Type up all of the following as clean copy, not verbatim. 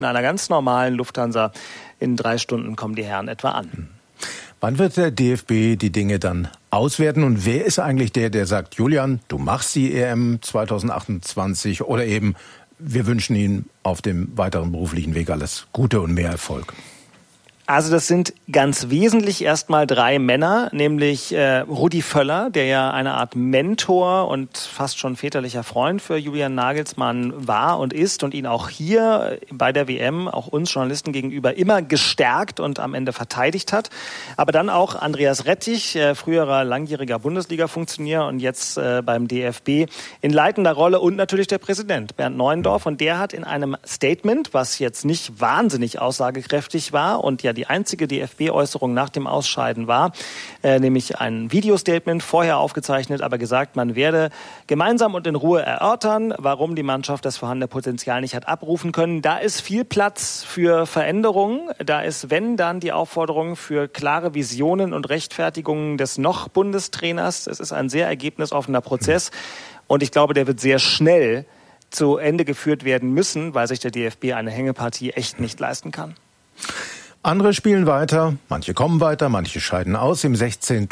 In einer ganz normalen Lufthansa in 3 Stunden kommen die Herren etwa an. Wann wird der DFB die Dinge dann auswerten? Und wer ist eigentlich der sagt, Julian, du machst die EM 2028 oder eben, wir wünschen Ihnen auf dem weiteren beruflichen Weg alles Gute und mehr Erfolg? Also das sind ganz wesentlich erstmal 3 Männer, nämlich Rudi Völler, der ja eine Art Mentor und fast schon väterlicher Freund für Julian Nagelsmann war und ist und ihn auch hier bei der WM, auch uns Journalisten gegenüber, immer gestärkt und am Ende verteidigt hat. Aber dann auch Andreas Rettich, früherer langjähriger Bundesliga-Funktionär und jetzt beim DFB in leitender Rolle und natürlich der Präsident Bernd Neuendorf. Und der hat in einem Statement, was jetzt nicht wahnsinnig aussagekräftig war und ja die einzige DFB-Äußerung nach dem Ausscheiden war, nämlich ein Videostatement, vorher aufgezeichnet, aber gesagt, man werde gemeinsam und in Ruhe erörtern, warum die Mannschaft das vorhandene Potenzial nicht hat abrufen können. Da ist viel Platz für Veränderungen. Da ist, wenn, dann die Aufforderung für klare Visionen und Rechtfertigungen des noch Bundestrainers. Es ist ein sehr ergebnisoffener Prozess und ich glaube, der wird sehr schnell zu Ende geführt werden müssen, weil sich der DFB eine Hängepartie echt nicht leisten kann. Andere spielen weiter, manche kommen weiter, manche scheiden aus. Im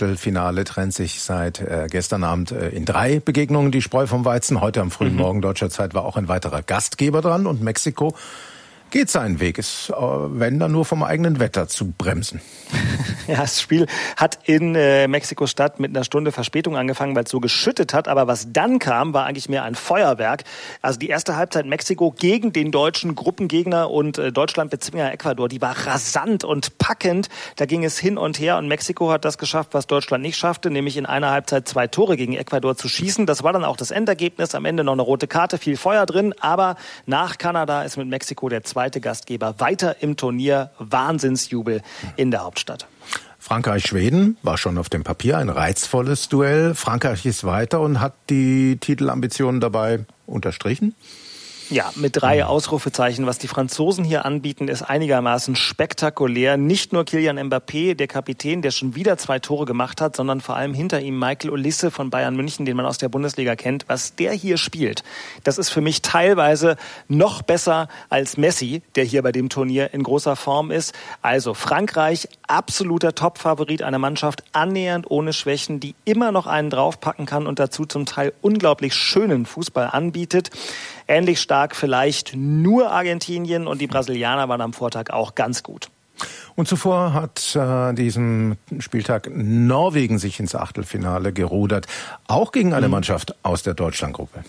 16. Trennt sich seit gestern Abend in 3 Begegnungen die Spreu vom Weizen. Heute am frühen Morgen deutscher Zeit war auch ein weiterer Gastgeber dran und Mexiko geht seinen Weg, ist, wenn dann nur vom eigenen Wetter zu bremsen. Ja, das Spiel hat in Mexiko-Stadt mit einer Stunde Verspätung angefangen, weil es so geschüttet hat. Aber was dann kam, war eigentlich mehr ein Feuerwerk. Also die erste Halbzeit Mexiko gegen den deutschen Gruppengegner und Deutschland-Bezwinger Ecuador, die war rasant und packend. Da ging es hin und her und Mexiko hat das geschafft, was Deutschland nicht schaffte, nämlich in einer Halbzeit 2 Tore gegen Ecuador zu schießen. Das war dann auch das Endergebnis. Am Ende noch eine rote Karte, viel Feuer drin. Aber nach Kanada ist mit Mexiko der zweite Gastgeber weiter im Turnier. Wahnsinnsjubel in der Hauptstadt. Frankreich-Schweden war schon auf dem Papier ein reizvolles Duell. Frankreich ist weiter und hat die Titelambitionen dabei unterstrichen. Ja, mit 3 Ausrufezeichen. Was die Franzosen hier anbieten, ist einigermaßen spektakulär. Nicht nur Kylian Mbappé, der Kapitän, der schon wieder 2 Tore gemacht hat, sondern vor allem hinter ihm Michael Olise von Bayern München, den man aus der Bundesliga kennt. Was der hier spielt, das ist für mich teilweise noch besser als Messi, der hier bei dem Turnier in großer Form ist. Also Frankreich, absoluter Top-Favorit, eine Mannschaft annähernd ohne Schwächen, die immer noch einen draufpacken kann und dazu zum Teil unglaublich schönen Fußball anbietet. Ähnlich stark vielleicht nur Argentinien und die Brasilianer waren am Vortag auch ganz gut. Und zuvor hat diesem Spieltag Norwegen sich ins Achtelfinale gerudert, auch gegen eine Mannschaft aus der Deutschlandgruppe.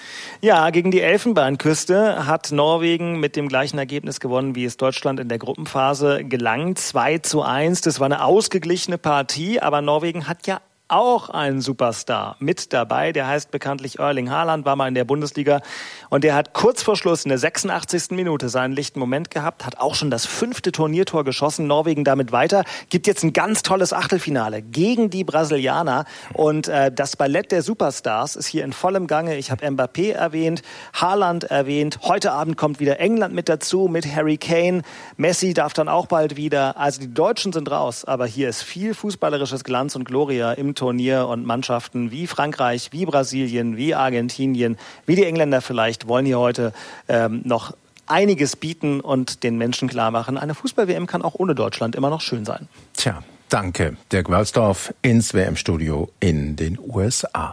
Ja, gegen die Elfenbeinküste hat Norwegen mit dem gleichen Ergebnis gewonnen, wie es Deutschland in der Gruppenphase gelang. 2:1, das war eine ausgeglichene Partie, aber Norwegen hat ja auch ein Superstar mit dabei, der heißt bekanntlich Erling Haaland, war mal in der Bundesliga und der hat kurz vor Schluss in der 86. Minute seinen lichten Moment gehabt, hat auch schon das 5. Turniertor geschossen, Norwegen damit weiter, gibt jetzt ein ganz tolles Achtelfinale gegen die Brasilianer und das Ballett der Superstars ist hier in vollem Gange. Ich habe Mbappé erwähnt, Haaland erwähnt, heute Abend kommt wieder England mit dazu, mit Harry Kane, Messi darf dann auch bald wieder, also die Deutschen sind raus, aber hier ist viel fußballerisches Glanz und Gloria im Turnier und Mannschaften wie Frankreich, wie Brasilien, wie Argentinien, wie die Engländer vielleicht, wollen hier heute noch einiges bieten und den Menschen klar machen, eine Fußball-WM kann auch ohne Deutschland immer noch schön sein. Tja, danke. Dirk Wölsdorf ins WM-Studio in den USA.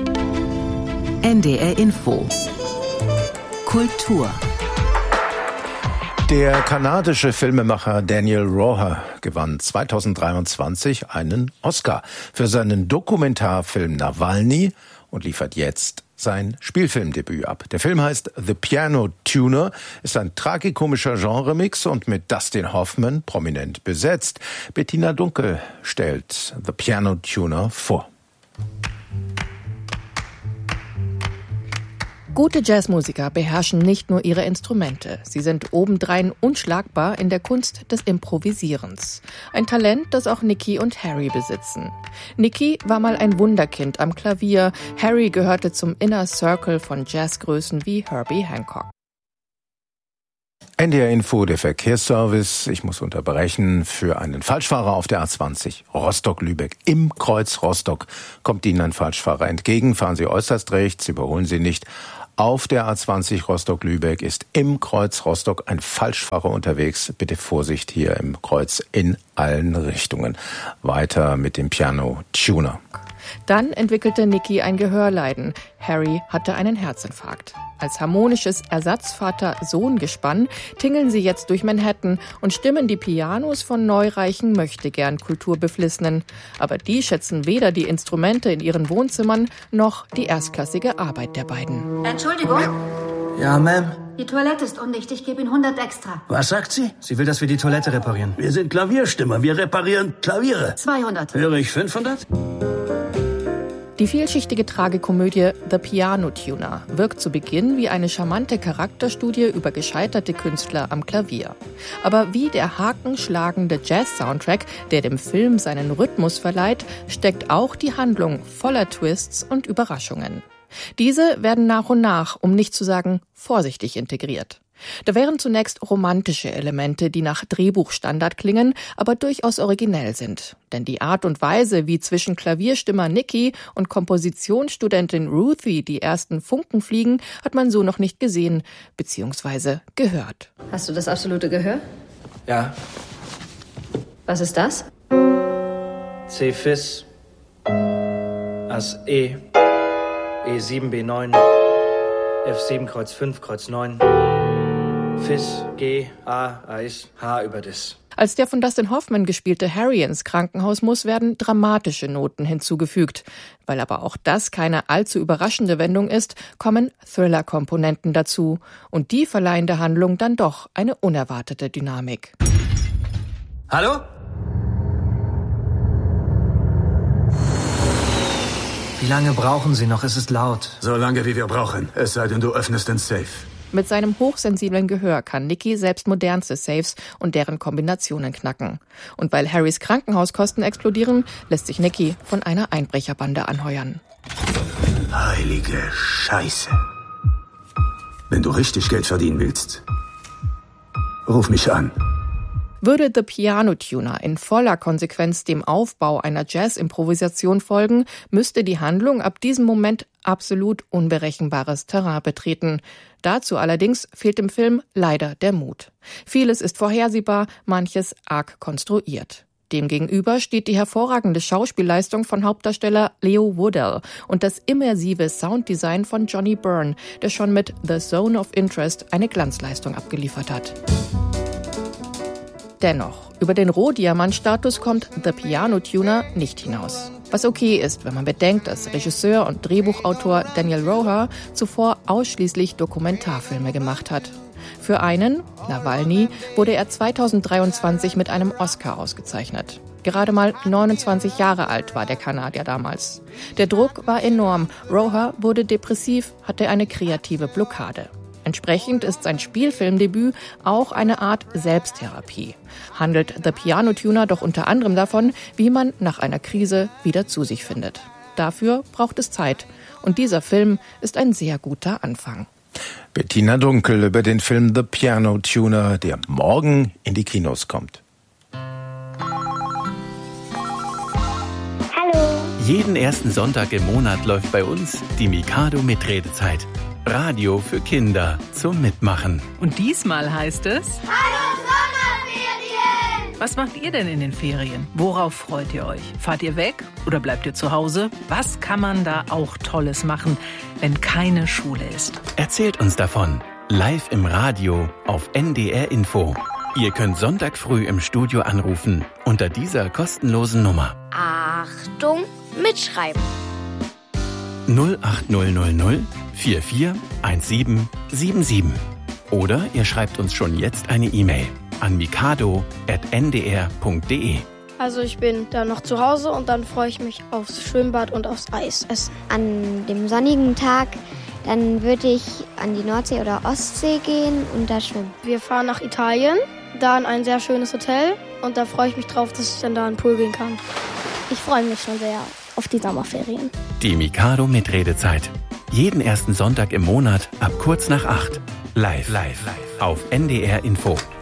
NDR Info. Kultur. Der kanadische Filmemacher Daniel Roher gewann 2023 einen Oscar für seinen Dokumentarfilm Nawalny und liefert jetzt sein Spielfilmdebüt ab. Der Film heißt The Piano Tuner, ist ein tragikomischer Genremix und mit Dustin Hoffman prominent besetzt. Bettina Dunkel stellt The Piano Tuner vor. Gute Jazzmusiker beherrschen nicht nur ihre Instrumente, sie sind obendrein unschlagbar in der Kunst des Improvisierens. Ein Talent, das auch Nicky und Harry besitzen. Nicky war mal ein Wunderkind am Klavier, Harry gehörte zum Inner Circle von Jazzgrößen wie Herbie Hancock. NDR Info, der Verkehrsservice. Ich muss unterbrechen für einen Falschfahrer auf der A20 Rostock-Lübeck. Im Kreuz Rostock kommt Ihnen ein Falschfahrer entgegen. Fahren Sie äußerst rechts, überholen Sie nicht. Auf der A20 Rostock-Lübeck ist im Kreuz Rostock ein Falschfahrer unterwegs. Bitte Vorsicht hier im Kreuz in allen Richtungen. Weiter mit dem Piano-Tuner. Dann entwickelte Nicky ein Gehörleiden. Harry hatte einen Herzinfarkt. Als harmonisches Ersatzvater-Sohn-Gespann tingeln sie jetzt durch Manhattan und stimmen die Pianos von neureichen Möchtegern-Kulturbeflissenen. Aber die schätzen weder die Instrumente in ihren Wohnzimmern noch die erstklassige Arbeit der beiden. Entschuldigung? Ja, Ma'am? Die Toilette ist undicht. Ich gebe Ihnen 100 extra. Was sagt sie? Sie will, dass wir die Toilette reparieren. Wir sind Klavierstimmer. Wir reparieren Klaviere. 200. Höre ich 500? Die vielschichtige Tragikomödie The Piano Tuner wirkt zu Beginn wie eine charmante Charakterstudie über gescheiterte Künstler am Klavier. Aber wie der hakenschlagende Jazz-Soundtrack, der dem Film seinen Rhythmus verleiht, steckt auch die Handlung voller Twists und Überraschungen. Diese werden nach und nach, um nicht zu sagen vorsichtig, integriert. Da wären zunächst romantische Elemente, die nach Drehbuchstandard klingen, aber durchaus originell sind. Denn die Art und Weise, wie zwischen Klavierstimmer Nicky und Kompositionsstudentin Ruthie die ersten Funken fliegen, hat man so noch nicht gesehen bzw. gehört. Hast du das absolute Gehör? Ja. Was ist das? C Fis, Ass E, E7 B9, F7 Kreuz 5 Kreuz 9. Fis, G, A, Eis, H über Dis. Als der von Dustin Hoffman gespielte Harry ins Krankenhaus muss, werden dramatische Noten hinzugefügt. Weil aber auch das keine allzu überraschende Wendung ist, kommen Thriller-Komponenten dazu. Und die verleihen der Handlung dann doch eine unerwartete Dynamik. Hallo? Wie lange brauchen Sie noch? Es ist laut. So lange, wie wir brauchen. Es sei denn, du öffnest den Safe. Mit seinem hochsensiblen Gehör kann Nicky selbst modernste Safes und deren Kombinationen knacken. Und weil Harrys Krankenhauskosten explodieren, lässt sich Nicky von einer Einbrecherbande anheuern. Heilige Scheiße. Wenn du richtig Geld verdienen willst, ruf mich an. Würde The Piano Tuner in voller Konsequenz dem Aufbau einer Jazz-Improvisation folgen, müsste die Handlung ab diesem Moment absolut unberechenbares Terrain betreten. Dazu allerdings fehlt dem Film leider der Mut. Vieles ist vorhersehbar, manches arg konstruiert. Demgegenüber steht die hervorragende Schauspielleistung von Hauptdarsteller Leo Woodell und das immersive Sounddesign von Johnny Byrne, der schon mit The Zone of Interest eine Glanzleistung abgeliefert hat. Dennoch, über den Rohdiamant-Status kommt The Piano Tuner nicht hinaus. Was okay ist, wenn man bedenkt, dass Regisseur und Drehbuchautor Daniel Roher zuvor ausschließlich Dokumentarfilme gemacht hat. Für einen, Nawalny, wurde er 2023 mit einem Oscar ausgezeichnet. Gerade mal 29 Jahre alt war der Kanadier damals. Der Druck war enorm. Roher wurde depressiv, hatte eine kreative Blockade. Entsprechend ist sein Spielfilmdebüt auch eine Art Selbsttherapie. Handelt The Piano Tuner doch unter anderem davon, wie man nach einer Krise wieder zu sich findet. Dafür braucht es Zeit. Und dieser Film ist ein sehr guter Anfang. Bettina Dunkel über den Film The Piano Tuner, der morgen in die Kinos kommt. Hallo. Jeden ersten Sonntag im Monat läuft bei uns die Mikado-Mitredezeit. Radio für Kinder zum Mitmachen. Und diesmal heißt es: Hallo Sommerferien! Was macht ihr denn in den Ferien? Worauf freut ihr euch? Fahrt ihr weg oder bleibt ihr zu Hause? Was kann man da auch Tolles machen, wenn keine Schule ist? Erzählt uns davon. Live im Radio auf NDR Info. Ihr könnt Sonntag früh im Studio anrufen unter dieser kostenlosen Nummer. Achtung, mitschreiben. 08000 441777. Oder ihr schreibt uns schon jetzt eine E-Mail an mikado@ndr.de. Also ich bin da noch zu Hause und dann freue ich mich aufs Schwimmbad und aufs Eis essen. An dem sonnigen Tag, dann würde ich an die Nordsee oder Ostsee gehen und da schwimmen. Wir fahren nach Italien, da in ein sehr schönes Hotel und da freue ich mich drauf, dass ich dann da in den Pool gehen kann. Ich freue mich schon sehr auf die Sommerferien. Die Mikado-Mitredezeit. Jeden ersten Sonntag im Monat ab kurz nach 8. Live. Auf NDR Info.